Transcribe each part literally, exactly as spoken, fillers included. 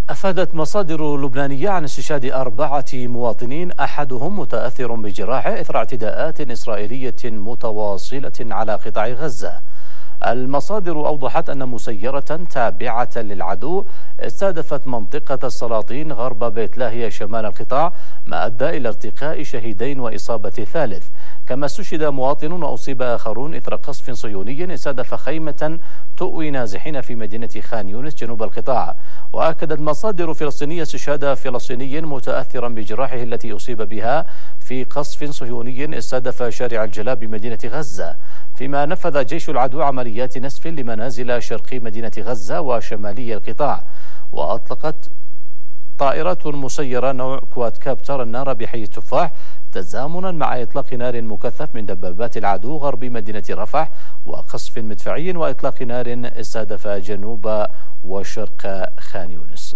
أفادت مصادر لبنانية عن استشهاد أربعة مواطنين أحدهم متأثر بجراحة إثر اعتداءات إسرائيلية متواصلة على قطاع غزة. المصادر أوضحت أن مسيرة تابعة للعدو استهدفت منطقة السلاطين غرب بيت لاهيا شمال القطاع، ما أدى إلى ارتقاء شهيدين وإصابة ثالث. كما استشهد مواطن وأصيب آخرون إثر قصف صهيوني استهدف خيمة تؤوي نازحين في مدينة خان يونس جنوب القطاع. وأكدت مصادر فلسطينية استشهاد فلسطيني متأثرا بجراحه التي أصيب بها في قصف صهيوني استهدف شارع الجلاء بمدينة غزة، فيما نفذ جيش العدو عمليات نسف لمنازل شرقي مدينة غزة وشمالي القطاع. وأطلقت طائرات مسيرة نوع كوادكابتر النار بحي التفاح تزامنا مع إطلاق نار مكثف من دبابات العدو غرب مدينة رفح وقصف مدفعي وإطلاق نار استهدف جنوب وشرق خان يونس.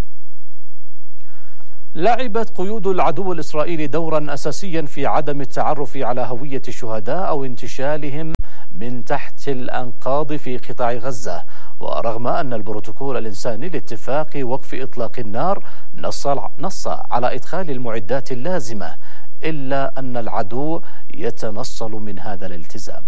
لعبت قيود العدو الإسرائيلي دورا أساسيا في عدم التعرف على هوية الشهداء أو انتشالهم من تحت الأنقاض في قطاع غزة. ورغم أن البروتوكول الإنساني لاتفاق وقف إطلاق النار نص نص على إدخال المعدات اللازمة، إلا أن العدو يتنصل من هذا الالتزام.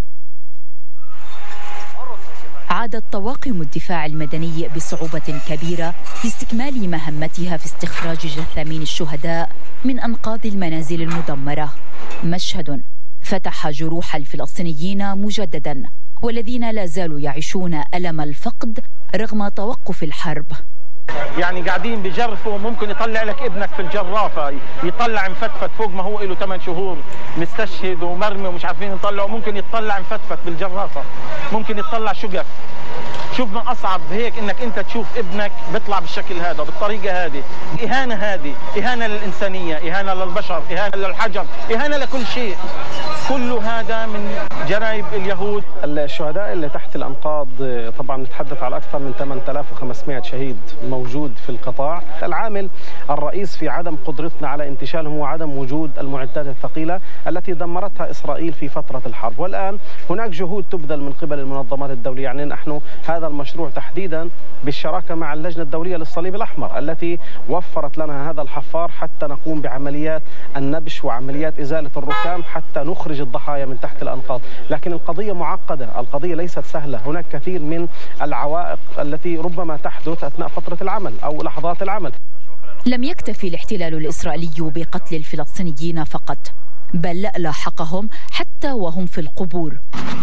عادت طواقم الدفاع المدني بصعوبة كبيرة لاستكمال مهمتها في استخراج جثامين الشهداء من أنقاض المنازل المدمرة، مشهد فتح جروح الفلسطينيين مجددا والذين لا زالوا يعيشون ألم الفقد رغم توقف الحرب. يعني قاعدين بجرفوا، ممكن يطلع لك ابنك في الجرافة يطلع مفتفت فوق ما هو له ثمان شهور مستشهد ومرمي ومش عارفين يطلعوا، ممكن يطلع مفتفت بالجرافة، ممكن يطلع شقف. شوف ما أصعب هيك إنك أنت تشوف ابنك بيطلع بالشكل هذا بالطريقة هذه. إهانة، هذه إهانة للإنسانية، إهانة للبشر، إهانة للحجر، إهانة لكل شيء. كل هذا من جرائم اليهود. الشهداء اللي تحت الأنقاض طبعا نتحدث على أكثر من ثمانية آلاف وخمسمائة شهيد موجود في القطاع. العامل الرئيس في عدم قدرتنا على انتشالهم هو عدم وجود المعدات الثقيلة التي دمرتها إسرائيل في فترة الحرب. والآن هناك جهود تبذل من قبل المنظمات الدولية، يعني نحن هذا المشروع تحديدا بالشراكة مع اللجنة الدولية للصليب الأحمر التي وفرت لنا هذا الحفار حتى نقوم بعمليات النبش وعمليات إزالة الركام حتى نخرج الضحايا من تحت الأنقاض. لكن القضية معقدة، القضية ليست سهلة، هناك كثير من العوائق التي ربما تحدث أثناء فترة العمل أو لحظات العمل. لم يكتفي الاحتلال الإسرائيلي بقتل الفلسطينيين فقط، بل لاحقهم حتى وهم في القبور.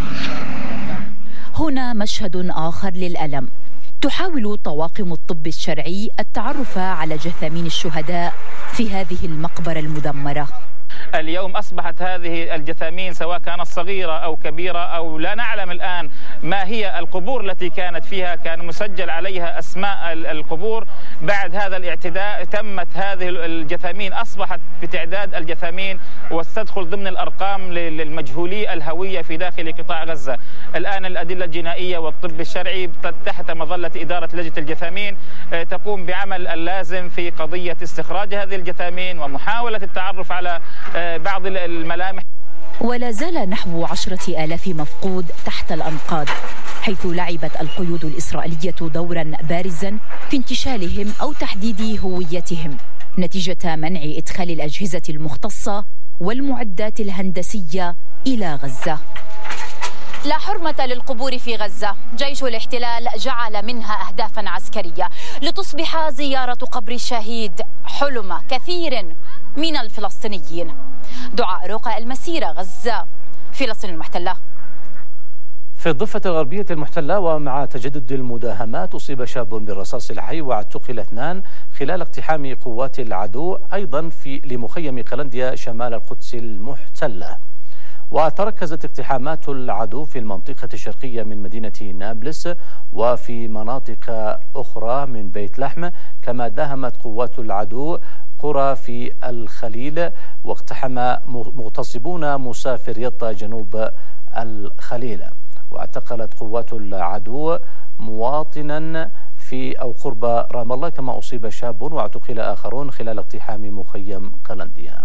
هنا مشهد آخر للألم. تحاول طواقم الطب الشرعي التعرف على جثامين الشهداء في هذه المقبرة المدمرة. اليوم أصبحت هذه الجثامين سواء كانت صغيرة أو كبيرة أو لا نعلم الآن ما هي القبور التي كانت فيها، كان مسجل عليها أسماء القبور. بعد هذا الاعتداء تمت هذه الجثامين، أصبحت بتعداد الجثامين وستدخل ضمن الأرقام للمجهولي الهوية في داخل قطاع غزة. الآن الأدلة الجنائية والطب الشرعي تحت مظلة إدارة لجنة الجثامين تقوم بعمل اللازم في قضية استخراج هذه الجثامين ومحاولة التعرف على بعض الملامح. ولا زال نحو عشرة آلاف مفقود تحت الأنقاض، حيث لعبت القيود الإسرائيلية دورا بارزا في انتشالهم أو تحديد هويتهم نتيجة منع إدخال الأجهزة المختصة والمعدات الهندسية إلى غزة. لا حرمة للقبور في غزة. جيش الاحتلال جعل منها أهدافا عسكرية لتصبح زيارة قبر الشهيد حلم كثير من الفلسطينيين. دعاء رقى، المسيرة، غزة، فلسطين المحتلة. في الضفة الغربية المحتلة ومع تجدد المداهمات أصيب شاب بالرصاص الحي واعتقل اثنان خلال اقتحام قوات العدو أيضا في لمخيم قلنديا شمال القدس المحتلة. وتركزت اقتحامات العدو في المنطقة الشرقية من مدينة نابلس وفي مناطق أخرى من بيت لحم، كما داهمت قوات العدو قرى في الخليل واقتحم مغتصبون مسافر يطا جنوب الخليل. واعتقلت قوات العدو مواطنا في أو قرب رام الله، كما أصيب شاب واعتقل آخرون خلال اقتحام مخيم قلنديا.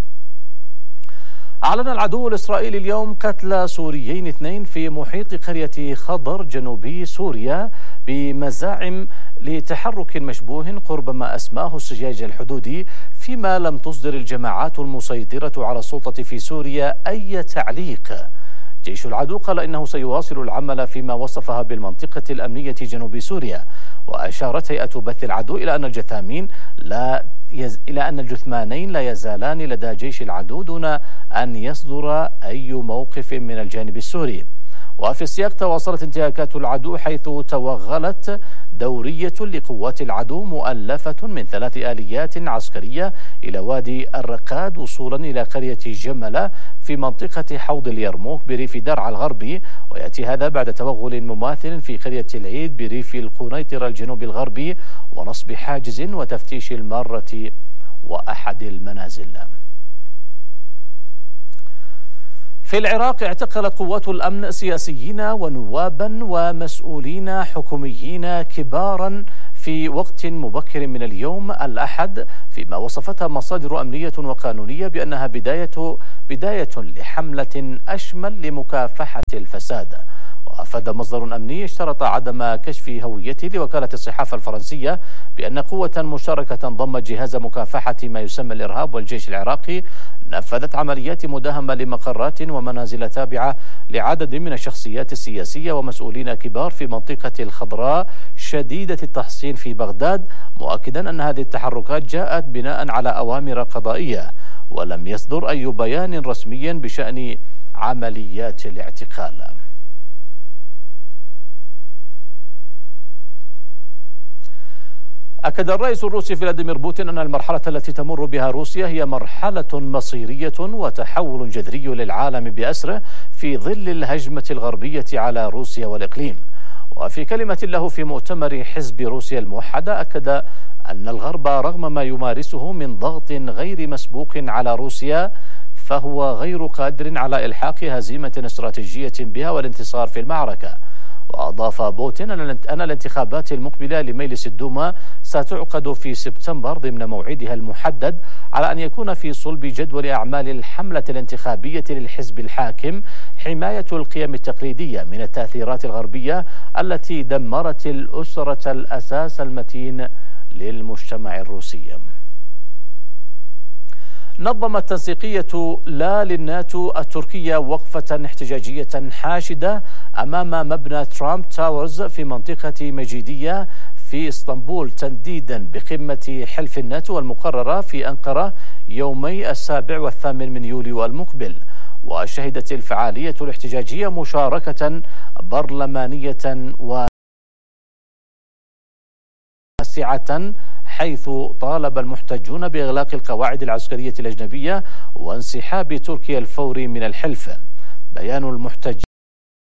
أعلن العدو الإسرائيلي اليوم قتل سوريين اثنين في محيط قرية خضر جنوبي سوريا بمزاعم لتحرك مشبوه قرب ما أسماه السجاج الحدودي، فيما لم تصدر الجماعات المسيطرة على السلطة في سوريا أي تعليق. جيش العدو قال إنه سيواصل العمل فيما وصفها بالمنطقة الأمنية جنوب سوريا، وأشارت هيئة بث العدو إلى أن الجثامين لا يز... إلى أن الجثمانين لا يزالان لدى جيش العدو دون أن يصدر أي موقف من الجانب السوري. وفي السياق تواصلت انتهاكات العدو، حيث توغلت دورية لقوات العدو مؤلفة من ثلاث آليات عسكرية إلى وادي الرقاد وصولا إلى قرية جملة في منطقة حوض اليرموك بريف درعا الغربي، ويأتي هذا بعد توغل مماثل في قرية العيد بريف القنيطرة الجنوبي الغربي ونصب حاجز وتفتيش المارة وأحد المنازل. في العراق اعتقلت قوات الأمن سياسيين ونوابا ومسؤولين حكوميين كبارا في وقت مبكر من اليوم الأحد، فيما وصفتها مصادر أمنية وقانونية بأنها بداية بداية لحملة أشمل لمكافحة الفساد. وأفاد مصدر أمني اشترط عدم كشف هويته لوكالة الصحافة الفرنسية بأن قوة مشتركة ضمت جهاز مكافحة ما يسمى الإرهاب والجيش العراقي نفذت عمليات مداهمة لمقرات ومنازل تابعة لعدد من الشخصيات السياسية ومسؤولين كبار في منطقة الخضراء شديدة التحصين في بغداد، مؤكدا أن هذه التحركات جاءت بناء على أوامر قضائية، ولم يصدر أي بيان رسمي بشأن عمليات الاعتقال. أكد الرئيس الروسي فلاديمير بوتين أن المرحلة التي تمر بها روسيا هي مرحلة مصيرية وتحول جذري للعالم بأسره في ظل الهجمة الغربية على روسيا والإقليم. وفي كلمة له في مؤتمر حزب روسيا الموحدة، أكد أن الغرب رغم ما يمارسه من ضغط غير مسبوق على روسيا فهو غير قادر على إلحاق هزيمة استراتيجية بها والانتصار في المعركة. وأضاف بوتين أن الانتخابات المقبلة لمجلس الدوما ستعقد في سبتمبر ضمن موعدها المحدد، على أن يكون في صلب جدول أعمال الحملة الانتخابية للحزب الحاكم حماية القيم التقليدية من التأثيرات الغربية التي دمرت الأسرة الأساس المتين للمجتمع الروسي. نظمت التنسيقية لا للناتو التركية وقفة احتجاجية حاشدة أمام مبنى ترامب تاورز في منطقة مجيدية في اسطنبول، تنديدا بقمة حلف الناتو المقررة في أنقرة يومي السابع والثامن من يوليو المقبل. وشهدت الفعالية الاحتجاجية مشاركة برلمانية واسعة، حيث طالب المحتجون بإغلاق القواعد العسكرية الأجنبية وانسحاب تركيا الفوري من الحلف. بيان المحتج